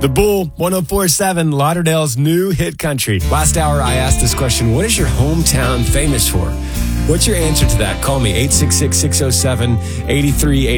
The Bull, 104.7, Lauderdale's new hit country. Last hour, I asked this question, what is your hometown famous for? What's your answer to that? Call me, 866-607-8380.